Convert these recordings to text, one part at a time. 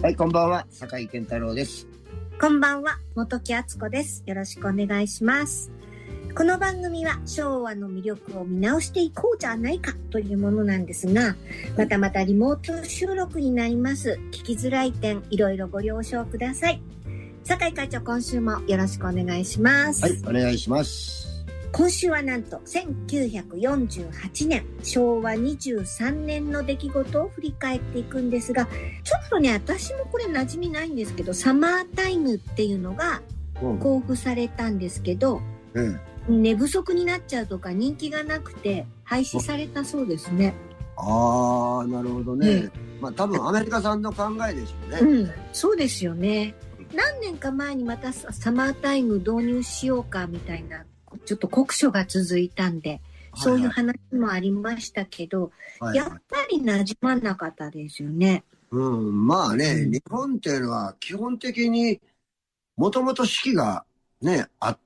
はい、こんばんは、酒井健太郎です。 こんばんは、本木敦子です。よろしくお願いします。この番組は昭和の魅力を見直していこうじゃないかというものなんですが、またリモート収録になります。聞きづらい点、いろいろご了承ください。酒井会長、今週もよろしくお願いします。 はい、お願いします。 今週はなんと1948年、昭和23年の出来事を振り返っていくんですが、ちょっとね、私もこれ馴染みないんですけど、サマータイムっていうのが交付されたんですけど、寝不足になっちゃうとか人気がなくて廃止されたそうですね。 ああ、なるほどね。まあ多分アメリカさんの考えでしょうね。 そうですよね。何年か前にまたサマータイム導入しようかみたいな、ちょっと酷暑が続いたんで、そういう話もありましたけど、やっぱり馴染まなかったですよね。 まあね、日本っていうのは基本的にもともと四季がね、あって、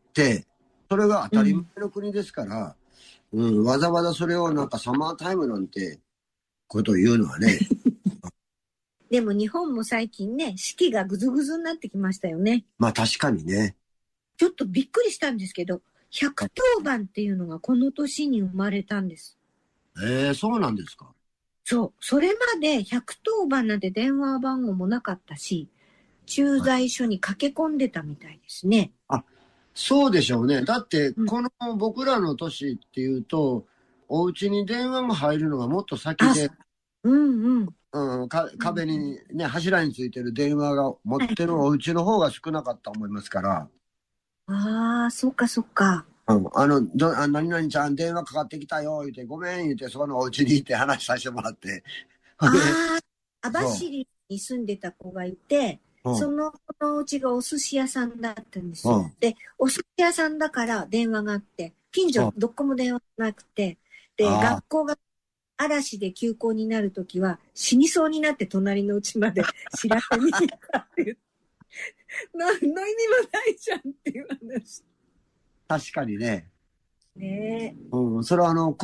それが当たり前の国ですから、わざわざそれをなんかサマータイムなんてことを言うのはね。 でも日本も最近ね、四季がぐずぐずになってきましたよね。 まあ確かにね。 ちょっとびっくりしたんですけど、110番っていうのがこの年に生まれたんです。 そうなんですか。 そう。それまで110番なんて電話番号もなかったし、駐在所に駆け込んでたみたいですね。 そうでしょうね。だって、この僕らの年っていうと、お家に電話が入るのがもっと先で、壁にね、柱についてる電話が持ってるお家の方が少なかったと思いますから。 ああ、そっかそっか。 何々ちゃん電話かかってきたよ、言うて、ごめん、言うて、そのお家に行って話させてもらって。 網走に住んでた子がいて、その子のうちがお寿司屋さんだったんですよ。で、お寿司屋さんだから電話があって、近所どこも電話がなくて、で、学校が嵐で休校になるときは死にそうになって隣の家まで知らせに行ったっていう。何の意味もないじゃんっていう話。 確かにね。 ねそれは